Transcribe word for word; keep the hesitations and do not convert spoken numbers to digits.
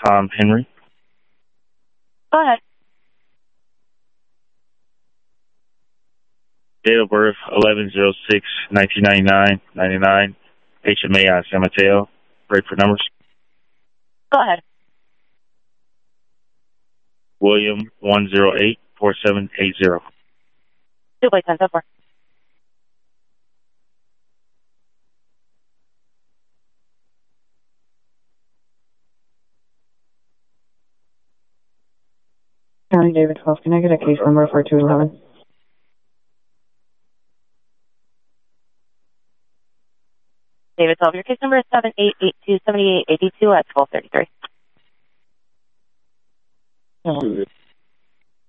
Tom Henry. Go ahead. Date of birth, eleven oh six nineteen ninety-nine, ninety-nine. H M A on San Mateo. Ready for numbers? Go ahead. William one oh eight four seven eight zero. Two by ten, so far. County David twelve, can I get a case number for two eleven? David twelve, your case number is seven eight eight two seven eight eight two at twelve thirty-three.